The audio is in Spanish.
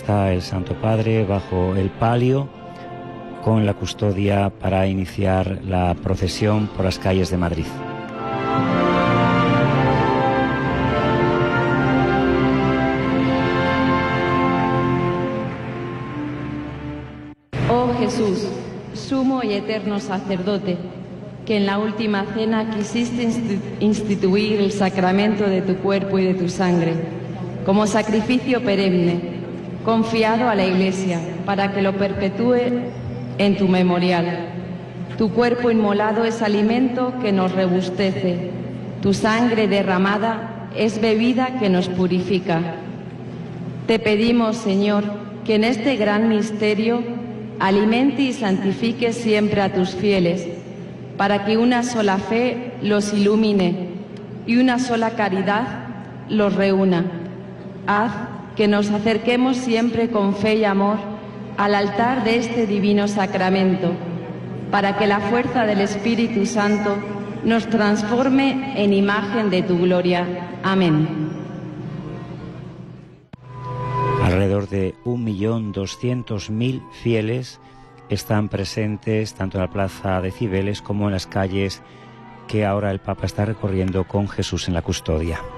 está el Santo Padre bajo el palio con la custodia para iniciar la procesión por las calles de Madrid. Oh Jesús, sumo y eterno sacerdote, que en la última cena quisiste instituir el sacramento de tu cuerpo y de tu sangre, como sacrificio perenne, confiado a la Iglesia, para que lo perpetúe en tu memorial. Tu cuerpo inmolado es alimento que nos rebustece, tu sangre derramada es bebida que nos purifica. Te pedimos, Señor, que en este gran misterio alimente y santifique siempre a tus fieles, para que una sola fe los ilumine y una sola caridad los reúna. Haz que nos acerquemos siempre con fe y amor al altar de este divino sacramento, para que la fuerza del Espíritu Santo nos transforme en imagen de tu gloria. Amén. Alrededor de 1.200.000 fieles están presentes tanto en la plaza de Cibeles como en las calles que ahora el Papa está recorriendo con Jesús en la custodia.